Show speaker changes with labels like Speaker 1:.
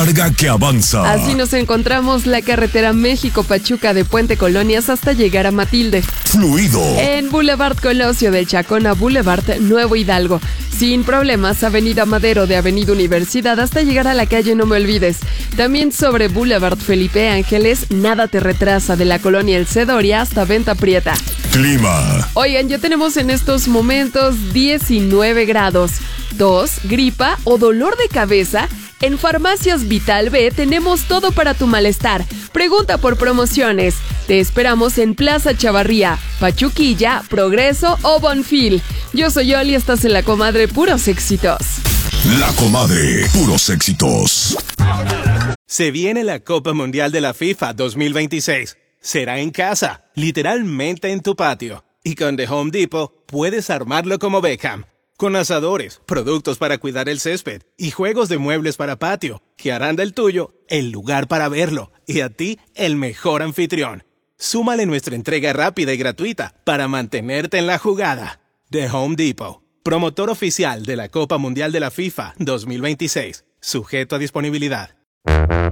Speaker 1: carga que avanza.
Speaker 2: Así nos encontramos la carretera México-Pachuca de Puente Colonias hasta llegar a Matilde.
Speaker 1: Fluido.
Speaker 2: En Boulevard Colosio de Chacón a Boulevard Nuevo Hidalgo. Sin problemas, Avenida Madero de Avenida Universidad hasta llegar a la calle No Me Olvides. También sobre Boulevard Felipe Ángeles, nada te retrasa de la colonia El Cedoria hasta Venta Prieta.
Speaker 1: Clima.
Speaker 2: Oigan, ya tenemos en estos momentos 19 grados. ¿Tos, gripa o dolor de cabeza? En Farmacias Vital B tenemos todo para tu malestar. Pregunta por promociones. Te esperamos en Plaza Chavarría, Pachuquilla, Progreso o Bonfil. Yo soy Oli, estás en La Comadre, puros éxitos.
Speaker 1: La Comadre, puros éxitos.
Speaker 3: Se viene la Copa Mundial de la FIFA 2026. Será en casa, literalmente en tu patio. Y con The Home Depot puedes armarlo como Beckham. Con asadores, productos para cuidar el césped y juegos de muebles para patio, que harán del tuyo el lugar para verlo y a ti el mejor anfitrión. Súmale nuestra entrega rápida y gratuita para mantenerte en la jugada. The Home Depot, promotor oficial de la Copa Mundial de la FIFA 2026, sujeto a disponibilidad.